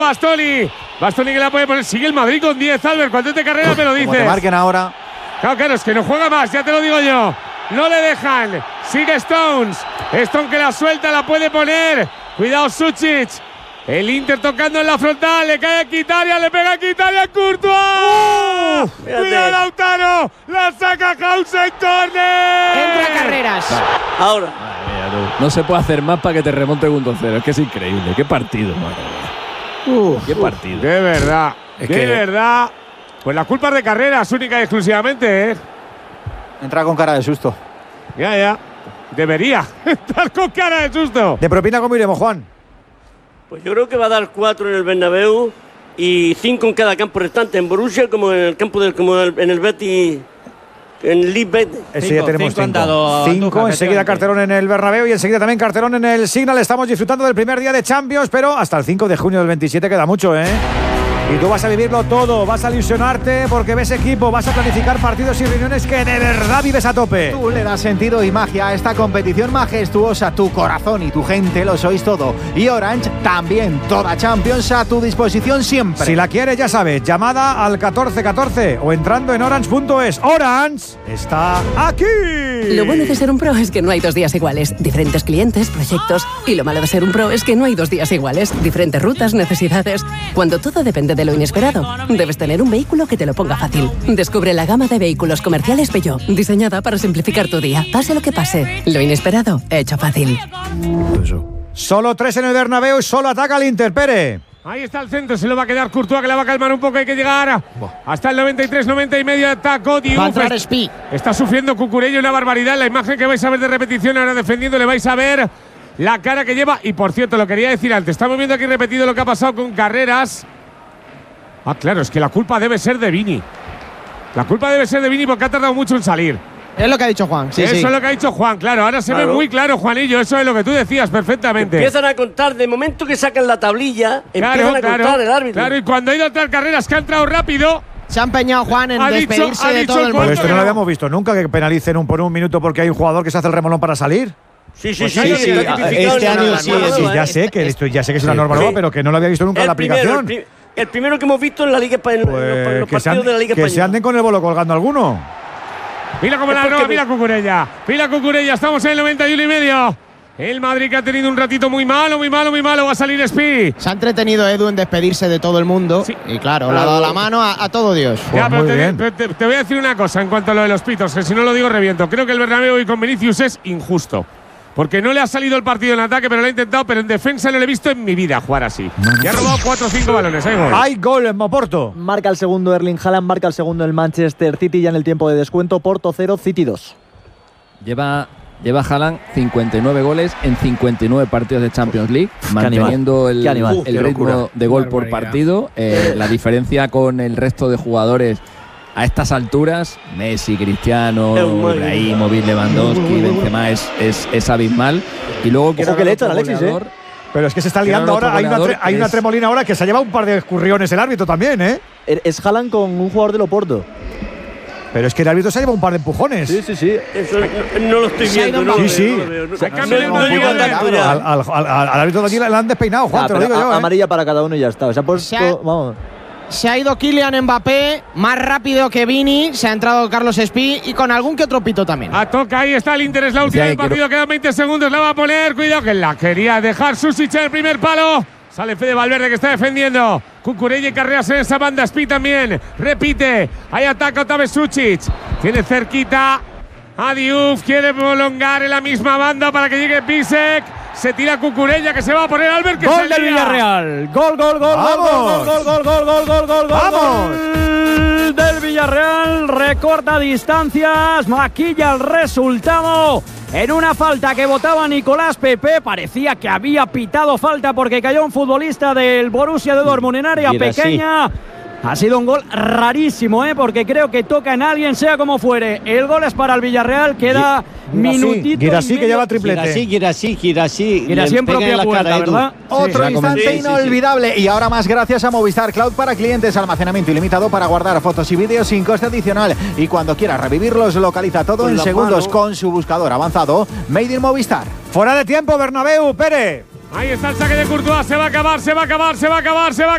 Bastoni que la puede poner. Sigue el Madrid con 10, Albert. ¿Cuánto de carrera me lo dices? Te marquen ahora. Claro, es que no juega más, ya te lo digo yo. No le dejan. Sigue Stones. Stone que la suelta, la puede poner. Cuidado, Sučić. El Inter tocando en la frontal. Le cae a Quitaria, le pega a Quitaria. ¡Courtois! ¡Cuidado, Lautaro! ¡La saca Hausen, corner! Entra Carreras. Ahora. No se puede hacer más para que te remonte un 2-0. Es que es increíble. ¡Qué partido, madre mía! ¡Qué partido! De verdad, verdad. Pues la culpa es de Carreras, única y exclusivamente, ¿eh? Entra con cara de susto. Ya. Debería estar con cara de susto. ¿De propina cómo iremos, Juan? Pues yo creo que va a dar 4 en el Bernabéu y 5 en cada campo restante. En Borussia, como en el campo en el Betis, en Leeds Betis. Ese ya tenemos 5. Enseguida cartelón en el Bernabéu y enseguida también cartelón en el Signal. Estamos disfrutando del primer día de Champions, pero hasta el 5 de junio del 27 queda mucho, ¿eh? Y tú vas a vivirlo todo, vas a ilusionarte porque ves equipo, vas a planificar partidos y reuniones que de verdad vives a tope. Tú le das sentido y magia a esta competición majestuosa. Tu corazón y tu gente lo sois todo. Y Orange también, toda Champions a tu disposición siempre. Si la quieres, ya sabes, llamada al 1414 o entrando en orange.es. Orange está aquí. Lo bueno de ser un pro es que no hay 2 días iguales. Diferentes clientes, proyectos. Y lo malo de ser un pro es que no hay 2 días iguales. Diferentes rutas, necesidades. Cuando todo depende de lo inesperado, debes tener un vehículo que te lo ponga fácil. Descubre la gama de vehículos comerciales Peugeot, diseñada para simplificar tu día. Pase lo que pase, lo inesperado, hecho fácil. Solo 3 en el Bernabéu y solo ataca el Inter, Pere. Ahí está el centro, se lo va a quedar Courtois, que la va a calmar un poco, hay que llegar hasta el 93, 90 y medio, atacó Diouf. Está sufriendo Cucurella una barbaridad. La imagen que vais a ver de repetición ahora defendiendo, le vais a ver la cara que lleva. Y por cierto, lo quería decir antes, estamos viendo aquí repetido lo que ha pasado con Carreras. Ah, claro, es que la culpa debe ser de Vini. La culpa debe ser de Vini porque ha tardado mucho en salir. Es lo que ha dicho Juan. Sí, eso es lo que ha dicho Juan, claro. Ahora se ve muy claro, Juanillo. Eso es lo que tú decías perfectamente. Empiezan a contar, de momento que sacan la tablilla, empiezan a contar el árbitro. Claro, y cuando ha ido a entrar Carreras, que ha entrado rápido. Se ha empeñado Juan en despedirse de todo el mundo. Pero esto no lo habíamos visto nunca, que penalicen por un minuto porque hay un jugador que se hace el remolón para salir. Sí. Este año sí. Ya sé que es una norma nueva, pero que no lo había visto nunca en la aplicación. El primero que hemos visto en la Liga Española, los partidos de la Liga Española. Que se anden con el bolo colgando alguno. Mira cómo la roba, mira Cucurella. Estamos en el 91 y medio. El Madrid que ha tenido un ratito muy malo. Va a salir Spi. Se ha entretenido Edu en despedirse de todo el mundo. Sí. Y claro, le ha dado la mano a todo Dios. Ya, pero te voy a decir una cosa en cuanto a lo de los pitos, que si no lo digo reviento. Creo que el Bernabéu hoy con Vinicius es injusto. Porque no le ha salido el partido en ataque, pero lo ha intentado, pero en defensa no lo he visto en mi vida jugar así. Y ha robado 4 o 5 balones. Hay gol en Moporto. Marca el segundo Erling Haaland, marca el segundo el Manchester City ya en el tiempo de descuento. Porto 0, City 2. Lleva Haaland 59 goles en 59 partidos de Champions League, manteniendo el ritmo de gol por partido. La diferencia con el resto de jugadores a estas alturas, Messi, Cristiano, Ibrahimovic, Lewandowski, Benzema, es abismal. Y luego ojo que le echan a Alexis, Pero es que se está liando ahora. Hay una tremolina ahora que se ha llevado un par de escurriones el árbitro también, ¿eh? Es Haaland con un jugador del Oporto. Pero es que el árbitro se ha llevado un par de empujones. Sí. Eso no lo estoy viendo. Al árbitro de aquí le han despeinado, Juan, te lo digo yo. Amarilla para cada uno y ya está. Se ha puesto, vamos. Se ha ido Kylian Mbappé, más rápido que Vini. Se ha entrado Carlos Spi y con algún que otro pito también. Toca, ahí está el Inter, es la última del partido. Quedan 20 segundos, la va a poner. Cuidado que la quería dejar Sušić en el primer palo. Sale Fede Valverde que está defendiendo. Cucurella y Carreras en esa banda. Spi también. Repite. Ahí ataca otra vez Sušić. Tiene cerquita a Diouf. Quiere prolongar en la misma banda para que llegue Bisek. Se tira Cucurella que se va a poner Albert. Que gol del Villarreal. Gol del Villarreal. Recorta distancias. Maquilla el resultado. En una falta que votaba Nicolás Pepe, parecía que había pitado falta porque cayó un futbolista del Borussia de Dortmund en área pequeña. Ha sido un gol rarísimo, porque creo que toca en alguien, sea como fuere. El gol es para el Villarreal, queda minutito. Guirassy que lleva triplete. Guirassy en propia puerta, ¿verdad? Otro instante inolvidable. Y ahora más gracias a Movistar Cloud para clientes. Almacenamiento ilimitado para guardar fotos y vídeos sin coste adicional. Y cuando quieras revivirlos, localiza todo en segundos con su buscador avanzado Made in Movistar. Fuera de tiempo, Bernabéu, Pere. Ahí está el saque de Courtois. Se va a acabar.